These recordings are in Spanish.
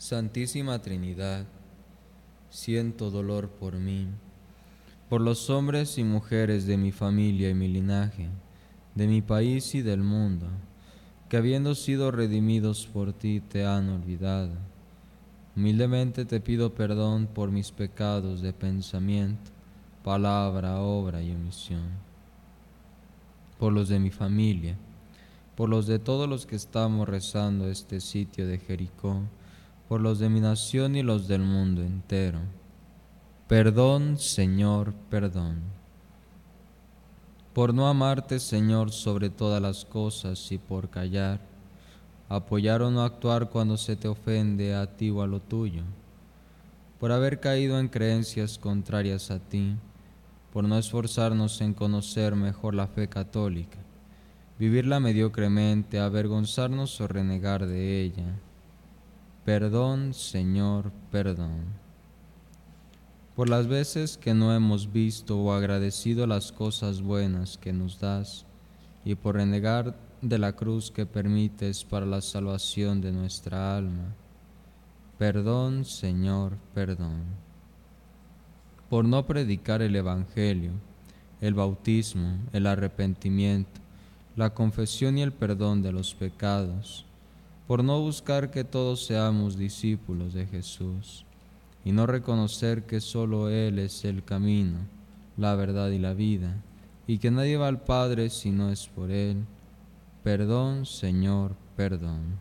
Santísima Trinidad, siento dolor por mí, por los hombres y mujeres de mi familia y mi linaje, de mi país y del mundo, que habiendo sido redimidos por ti te han olvidado. Humildemente te pido perdón por mis pecados de pensamiento, palabra, obra y omisión. Por los de mi familia, por los de todos los que estamos rezando este sitio de Jericó, por los de mi nación y los del mundo entero. Perdón, Señor, perdón. Por no amarte, Señor, sobre todas las cosas y por callar, apoyar o no actuar cuando se te ofende a ti o a lo tuyo. Por haber caído en creencias contrarias a ti, por no esforzarnos en conocer mejor la fe católica, vivirla mediocremente, avergonzarnos o renegar de ella. Perdón, Señor, perdón. Por las veces que no hemos visto o agradecido las cosas buenas que nos das, y por renegar de la cruz que permites para la salvación de nuestra alma. Perdón, Señor, perdón. Por no predicar el Evangelio, el bautismo, el arrepentimiento, la confesión y el perdón de los pecados, por no buscar que todos seamos discípulos de Jesús, y no reconocer que solo Él es el camino, la verdad y la vida, y que nadie va al Padre si no es por Él. Perdón, Señor, perdón.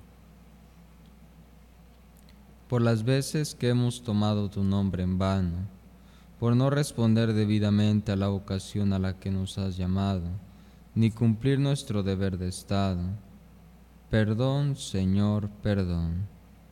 Por las veces que hemos tomado tu nombre en vano, por no responder debidamente a la vocación a la que nos has llamado, ni cumplir nuestro deber de Estado. Perdón, Señor, perdón.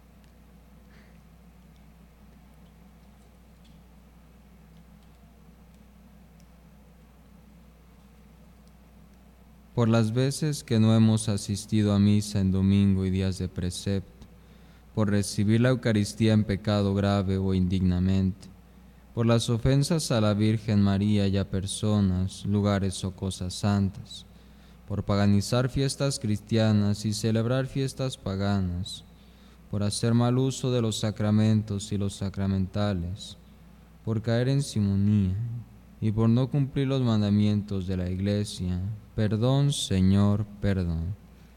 Por las veces que no hemos asistido a misa en domingo y días de precepto, por recibir la Eucaristía en pecado grave o indignamente, por las ofensas a la Virgen María y a personas, lugares o cosas santas, por paganizar fiestas cristianas y celebrar fiestas paganas, por hacer mal uso de los sacramentos y los sacramentales, por caer en simonía y por no cumplir los mandamientos de la Iglesia. Perdón, Señor, perdón.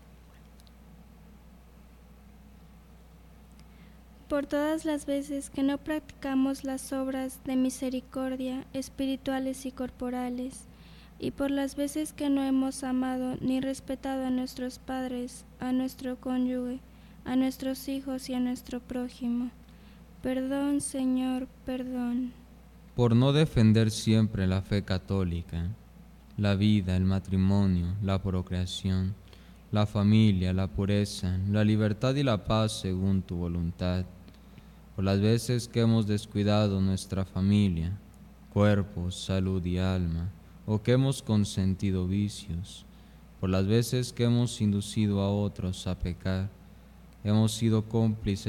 Por todas las veces que no practicamos las obras de misericordia espirituales y corporales, y por las veces que no hemos amado ni respetado a nuestros padres, a nuestro cónyuge, a nuestros hijos y a nuestro prójimo. Perdón, Señor, perdón. Por no defender siempre la fe católica, la vida, el matrimonio, la procreación, la familia, la pureza, la libertad y la paz según tu voluntad. Por las veces que hemos descuidado nuestra familia, cuerpo, salud y alma, o que hemos consentido vicios, por las veces que hemos inducido a otros a pecar, hemos sido cómplices